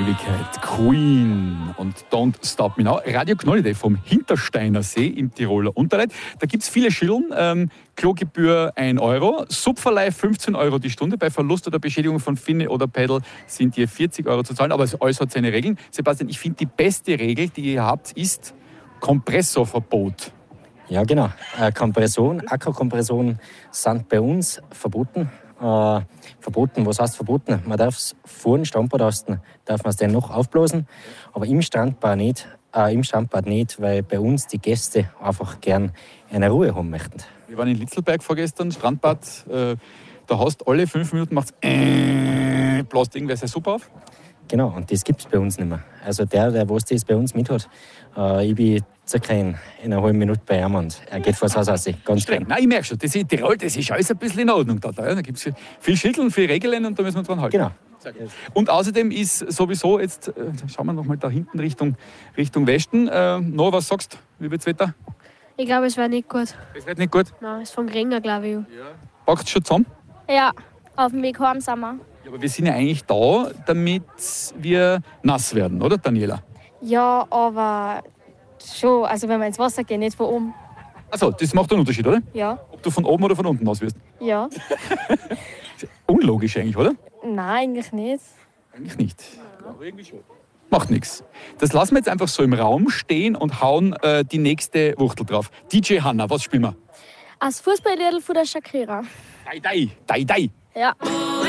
Ewigkeit. Queen und Don't Stop Me Now. Radio Knollide vom Hintersteiner See im Tiroler Unterleid. Da gibt es viele Schillen. Klogebühr 1 Euro, Subverleih 15 Euro die Stunde. Bei Verlust oder Beschädigung von Finne oder Pedal sind hier 40 Euro zu zahlen. Aber alles hat seine Regeln. Sebastian, ich finde, die beste Regel, die ihr habt, ist Kompressorverbot. Ja, genau. Akkukompressoren sind bei uns verboten. Verboten, was heißt verboten? Man darf es vor dem Standbadasten, darf man es dann noch aufblasen, aber im Standbad nicht, weil bei uns die Gäste einfach gern eine Ruhe haben möchten. Wir waren in Litzelberg vorgestern, Strandbad, da hast alle 5 Minuten macht's bläst irgendwer seine Suppe auf. Genau, und das gibt es bei uns nicht mehr. Also der was das bei uns mit hat, ich bin circa in einer halben Minute bei ihm und er geht vors Haus raus, ganz streng. Nein, ich merke schon, das ist Tirol, das ist alles ein bisschen in Ordnung da. Da gibt es viel Schildeln, viel Regeln und da müssen wir dran halten. Genau. Und außerdem ist sowieso jetzt, schauen wir noch mal da hinten Richtung Westen. Noch was sagst du, wie wird's Wetter? Ich glaube, es wird nicht gut. Es wird nicht gut? Nein, es ist vom Regen, glaube ich. Packt es schon zusammen? Ja, auf dem Weg heim sind wir. Ja, aber wir sind ja eigentlich da, damit wir nass werden, oder Daniela? Ja, aber schon, also wenn wir ins Wasser gehen, nicht von oben. Also, das macht einen Unterschied, oder? Ja. Ob du von oben oder von unten nass wirst. Ja. Unlogisch eigentlich, oder? Nein, eigentlich nicht. Eigentlich nicht. Aber irgendwie schon. Macht nichts. Das lassen wir jetzt einfach so im Raum stehen und hauen die nächste Wuchtel drauf. DJ Hanna, was spielen wir? Als Fußballliedl von der Shakira. Dai, dai, dai, dai. Ja.